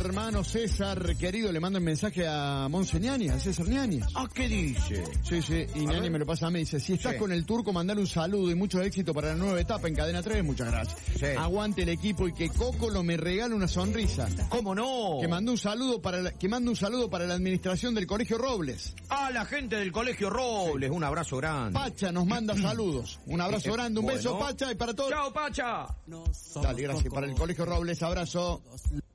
hermano César, querido, le mando un mensaje a Monse Ñani, a César Ñani. Ah, ¿qué dice? Sí, y Ñani me lo pasa a mí, dice, si estás con el turco, mandale un saludo y mucho éxito para la nueva etapa en Cadena 3, muchas gracias. Sí. Aguante el equipo y que Cocolo me regale una sonrisa. ¿Cómo no? Que mande un saludo para la administración del Colegio Robles. A la gente del Colegio Robles, un abrazo grande. Pacha nos manda saludos. Un abrazo grande, un beso, Pacha, y para todos. ¡Chao, Pacha! Dale, gracias. Para el Colegio Robles, abrazo.